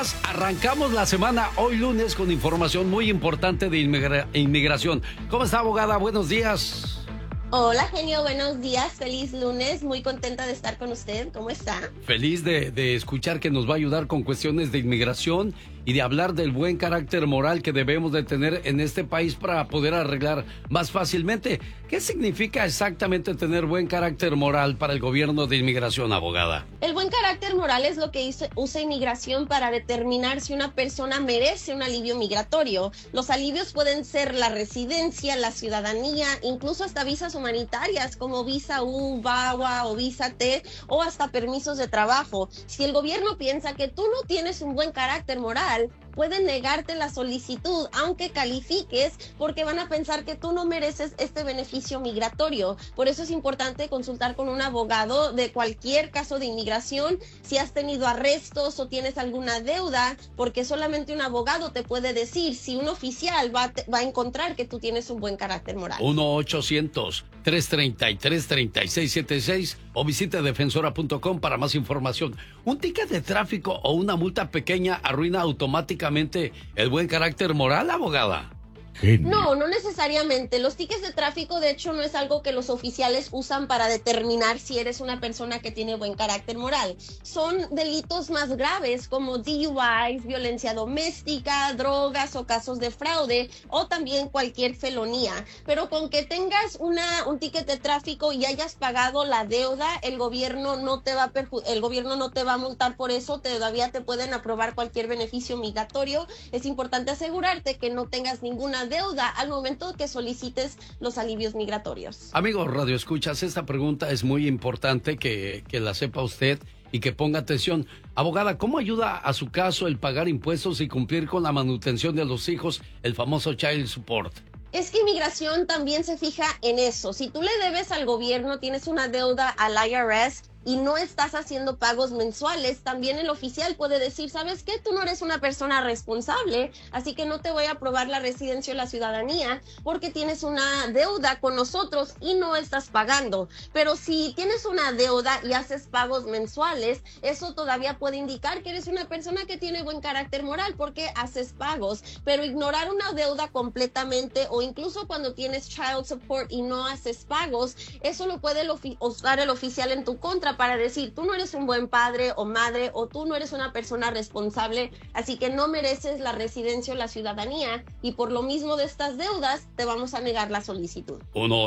días. Arrancamos la semana hoy lunes con información muy importante de inmigración. ¿Cómo está, abogada? Buenos días. Hola, genio, buenos días, feliz lunes, muy contenta de estar con usted, ¿cómo está? Feliz de escuchar que nos va a ayudar con cuestiones de inmigración y de hablar del buen carácter moral que debemos de tener en este país para poder arreglar más fácilmente. ¿Qué significa exactamente tener buen carácter moral para el gobierno de inmigración, abogada? El buen carácter moral es lo que usa inmigración para determinar si una persona merece un alivio migratorio. Los alivios pueden ser la residencia, la ciudadanía, incluso hasta visas humanitarias como visa U, VAWA o visa T o hasta permisos de trabajo. Si el gobierno piensa que tú no tienes un buen carácter moral, pueden negarte la solicitud aunque califiques porque van a pensar que tú no mereces este beneficio migratorio. Por eso es importante consultar con un abogado de cualquier caso de inmigración si has tenido arrestos o tienes alguna deuda, porque solamente un abogado te puede decir si un oficial va a encontrar que tú tienes un buen carácter moral. 1-800-333-3676 o visite defensora.com para más información. ¿Un ticket de tráfico o una multa pequeña arruina automáticamente el buen carácter moral, abogada? No, no necesariamente. Los tickets de tráfico, de hecho, no es algo que los oficiales usan para determinar si eres una persona que tiene buen carácter moral. Son delitos más graves como DUIs, violencia doméstica, drogas o casos de fraude o también cualquier felonía. Pero con que tengas un ticket de tráfico y hayas pagado la deuda, el gobierno no te va a multar por eso. Todavía te pueden aprobar cualquier beneficio migratorio. Es importante asegurarte que no tengas ninguna deuda al momento que solicites los alivios migratorios. Amigos Radio Escuchas, esta pregunta es muy importante que la sepa usted y que ponga atención. Abogada, ¿cómo ayuda a su caso el pagar impuestos y cumplir con la manutención de los hijos, el famoso child support? Es que inmigración también se fija en eso. Si tú le debes al gobierno, tienes una deuda al IRS y no estás haciendo pagos mensuales, también el oficial puede decir, ¿sabes qué? Tú no eres una persona responsable, así que no te voy a aprobar la residencia o la ciudadanía porque tienes una deuda con nosotros y no estás pagando. Pero si tienes una deuda y haces pagos mensuales, eso todavía puede indicar que eres una persona que tiene buen carácter moral porque haces pagos. Pero ignorar una deuda completamente o incluso cuando tienes child support y no haces pagos, eso lo puede usar el oficial en tu contra para decir, tú no eres un buen padre o madre o tú no eres una persona responsable, así que no mereces la residencia o la ciudadanía y por lo mismo de estas deudas te vamos a negar la solicitud.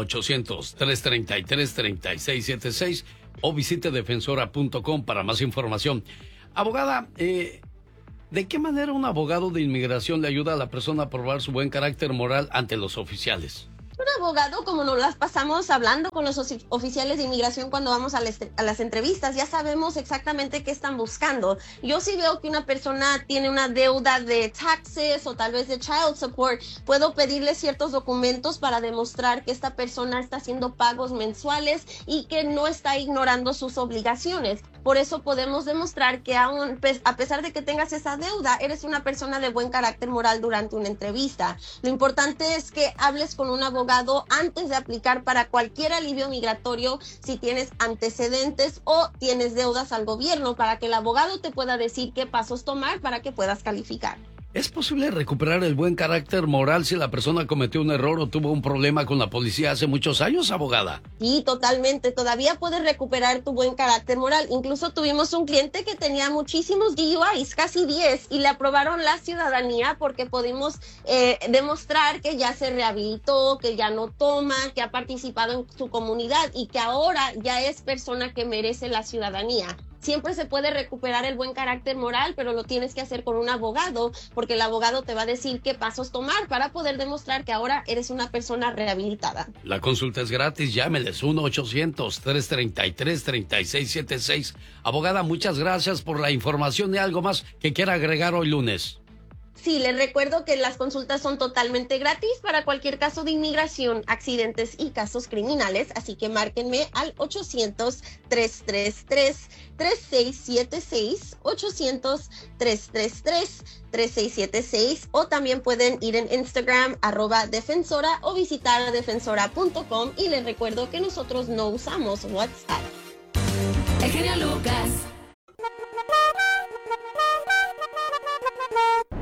1-800-333-3676 o visite defensora.com para más información. Abogada, ¿de qué manera un abogado de inmigración le ayuda a la persona a probar su buen carácter moral ante los oficiales? Un abogado, como nos las pasamos hablando con los oficiales de inmigración cuando vamos a las entrevistas, ya sabemos exactamente qué están buscando. Yo si veo que una persona tiene una deuda de taxes o tal vez de child support, puedo pedirle ciertos documentos para demostrar que esta persona está haciendo pagos mensuales y que no está ignorando sus obligaciones. Por eso podemos demostrar que a pesar de que tengas esa deuda, eres una persona de buen carácter moral durante una entrevista. Lo importante es que hables con un abogado antes de aplicar para cualquier alivio migratorio si tienes antecedentes o tienes deudas al gobierno, para que el abogado te pueda decir qué pasos tomar para que puedas calificar. ¿Es posible recuperar el buen carácter moral si la persona cometió un error o tuvo un problema con la policía hace muchos años, abogada? Sí, totalmente. Todavía puedes recuperar tu buen carácter moral. Incluso tuvimos un cliente que tenía muchísimos DUIs, casi 10, y le aprobaron la ciudadanía porque pudimos demostrar que ya se rehabilitó, que ya no toma, que ha participado en su comunidad y que ahora ya es persona que merece la ciudadanía. Siempre se puede recuperar el buen carácter moral, pero lo tienes que hacer con un abogado, porque el abogado te va a decir qué pasos tomar para poder demostrar que ahora eres una persona rehabilitada. La consulta es gratis, llámeles 1-800-333-3676. Abogada, muchas gracias por la información y algo más que quiera agregar hoy lunes. Sí, les recuerdo que las consultas son totalmente gratis para cualquier caso de inmigración, accidentes y casos criminales, así que márquenme al 800-333-3676, 800-333-3676, o también pueden ir en Instagram, @defensora, o visitar a defensora.com, y les recuerdo que nosotros no usamos WhatsApp. El genio Lucas.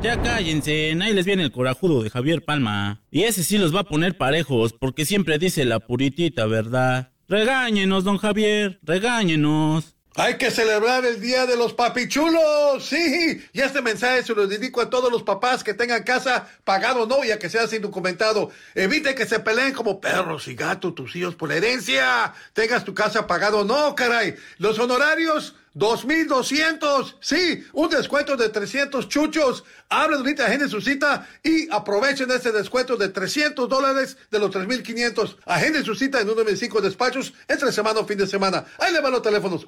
Ya cállense, ahí les viene el corajudo de Javier Palma. Y ese sí los va a poner parejos, porque siempre dice la puritita verdad. Regáñenos, don Javier, regáñenos. Hay que celebrar el Día de los Papichulos, sí. Y este mensaje se lo dedico a todos los papás que tengan casa pagado o no, ya que seas indocumentado. Evite que se peleen como perros y gatos tus hijos por la herencia. Tengas tu casa pagado o no, caray. Los honorarios, 2,200. Sí, un descuento de 300 chuchos. Hablen ahorita, agenden su cita y aprovechen este descuento de $300 de los 3,500. Agenden su cita en uno de mis 5 despachos entre semana o fin de semana. Ahí le van los teléfonos: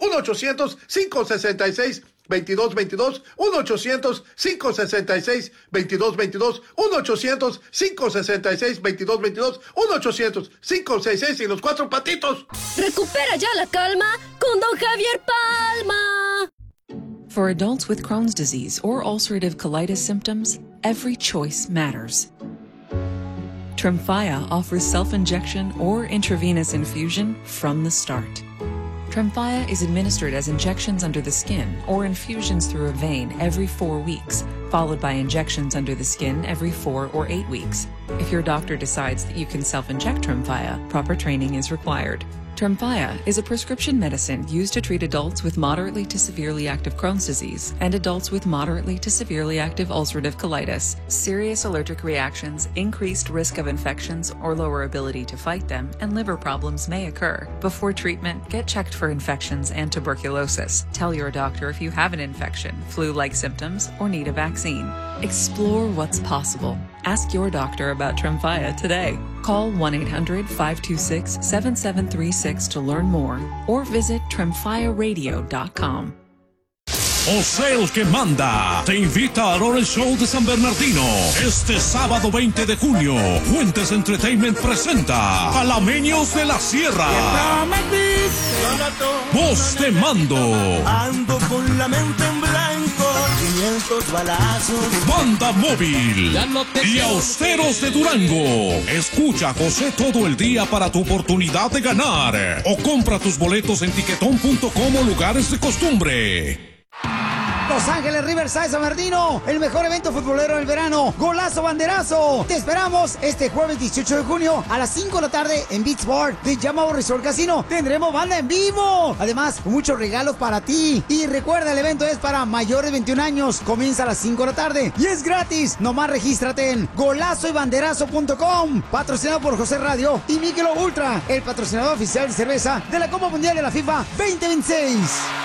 1-800-566-2222, 1-800-566-2222, 1-800-566-2222, 1-800-566 y los 4 patitos. Recupera ya la calma con don Javier Palma. For adults with Crohn's disease or ulcerative colitis symptoms, every choice matters. Tremfya offers self-injection or intravenous infusion from the start. Tremfya is administered as injections under the skin or infusions through a vein every 4 weeks, followed by injections under the skin every 4 or 8 weeks. If your doctor decides that you can self-inject Tremfya, proper training is required. Tremfya is a prescription medicine used to treat adults with moderately to severely active Crohn's disease and adults with moderately to severely active ulcerative colitis. Serious allergic reactions, increased risk of infections or lower ability to fight them, and liver problems may occur. Before treatment, get checked for infections and tuberculosis. Tell your doctor if you have an infection, flu-like symptoms, or need a vaccine. Explore what's possible. Ask your doctor about Tremfya today. Call 1-800-526-7736 to learn more or visit tremfyaradio.com. José el que manda te invita al Orange Show de San Bernardino este sábado 20 de junio. Fuentes Entertainment presenta Palameños de la Sierra. Voz de mando. Ando con la mente en blanco, 500 balazos. Banda móvil y Austeros de Durango. Escucha a José todo el día para tu oportunidad de ganar. O compra tus boletos en tiquetón.com o lugares de costumbre. Los Ángeles Riverside San Bernardino, el mejor evento futbolero del verano, Golazo Banderazo. Te esperamos este jueves 18 de junio a las 5 de la tarde en Beach Bar de Yamao Resort Casino. Tendremos banda en vivo, además muchos regalos para ti. Y recuerda, el evento es para mayores de 21 años, comienza a las 5 de la tarde y es gratis. Nomás regístrate en golazoybanderazo.com. Patrocinado por José Radio y Michelob Ultra, el patrocinador oficial de cerveza de la Copa Mundial de la FIFA 2026.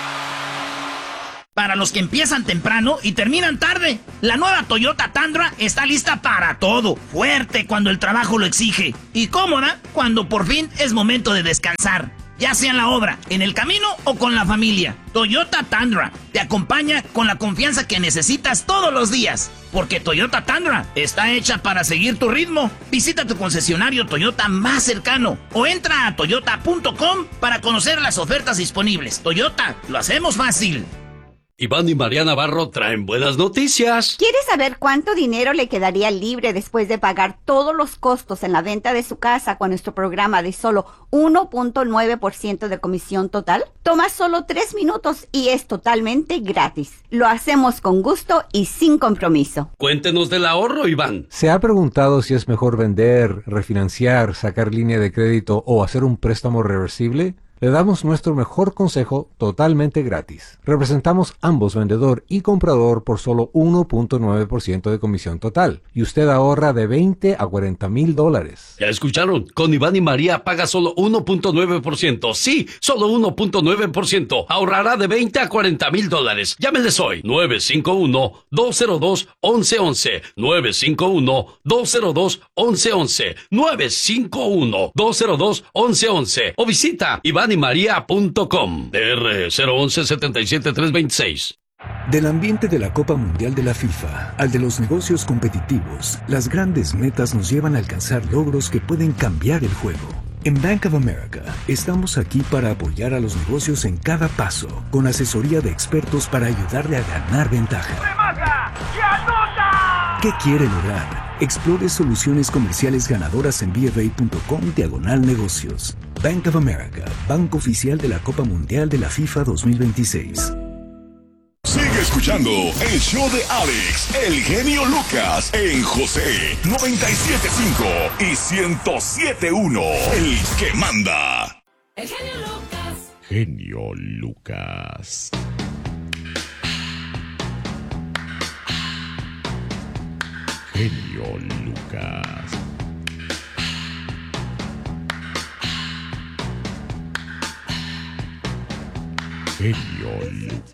Para los que empiezan temprano y terminan tarde, la nueva Toyota Tundra está lista para todo. Fuerte cuando el trabajo lo exige y cómoda cuando por fin es momento de descansar. Ya sea en la obra, en el camino o con la familia. Toyota Tundra te acompaña con la confianza que necesitas todos los días. Porque Toyota Tundra está hecha para seguir tu ritmo. Visita tu concesionario Toyota más cercano o entra a toyota.com para conocer las ofertas disponibles. Toyota, lo hacemos fácil. Iván y María Navarro traen buenas noticias. ¿Quieres saber cuánto dinero le quedaría libre después de pagar todos los costos en la venta de su casa con nuestro programa de solo 1.9% de comisión total? Toma solo 3 minutos y es totalmente gratis. Lo hacemos con gusto y sin compromiso. Cuéntenos del ahorro, Iván. ¿Se ha preguntado si es mejor vender, refinanciar, sacar línea de crédito o hacer un préstamo reversible? Le damos nuestro mejor consejo totalmente gratis. Representamos ambos, vendedor y comprador, por solo 1.9% de comisión total. Y usted ahorra de $20,000 a $40,000. Ya escucharon, con Iván y María paga solo 1.9%. Sí, solo 1.9%. Ahorrará de $20,000 a $40,000. Llámenles hoy. 951-202-1111. 951-202-1111. 951-202-1111. O visita ivanymaria.com. DR 011-77326. Del ambiente de la Copa Mundial de la FIFA al de los negocios competitivos, las grandes metas nos llevan a alcanzar logros que pueden cambiar el juego. En Bank of America estamos aquí para apoyar a los negocios en cada paso, con asesoría de expertos para ayudarle a ganar ventaja. ¡Remata! ¡Y anota! ¿Qué quiere lograr? Explore soluciones comerciales ganadoras en bfa.com/negocios. Bank of America, banco oficial de la Copa Mundial de la FIFA 2026. Sigue escuchando escuchando el show de Alex, el genio Lucas, en José 97.5 y 107.1, el que manda. El genio Lucas. Genio Lucas. Genio Lucas. Genio Lucas.